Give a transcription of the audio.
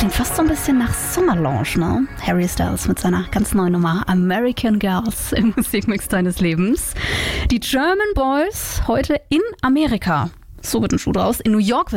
Klingt fast so ein bisschen nach Summer Lounge, ne? Harry Styles mit seiner ganz neuen Nummer American Girls im Musikmix deines Lebens. Die German Boys heute in Amerika. So wird ein Schuh draus. In New York